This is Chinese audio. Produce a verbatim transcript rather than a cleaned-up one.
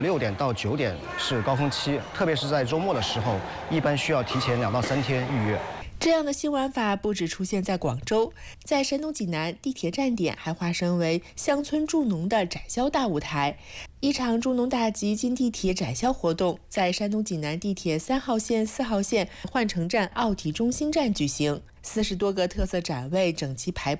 六点到九点是高峰期，特别是在周末的时候，一般需要提前两到三天预约。 这样的新玩法不只出现在广州，在山东济南地铁站点还化身为乡村助农的展销大舞台。一场助农大集金地铁展销活动在山东济南地铁三号线、四号线换乘站奥体中心站举行，四十多个特色展位整齐排